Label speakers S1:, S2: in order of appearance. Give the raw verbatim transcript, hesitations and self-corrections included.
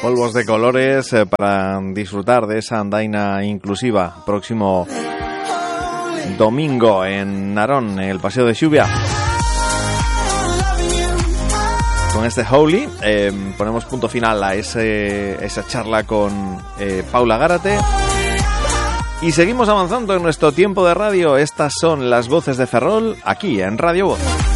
S1: Polvos de colores eh, para disfrutar de esa andaina inclusiva próximo domingo en Narón, en el Paseo de Xuvia. Con este Holy eh, ponemos punto final a ese, esa charla con eh, Paula Gárate. Y seguimos avanzando en nuestro tiempo de radio. Estas son las voces de Ferrol, aquí en Radio Voz.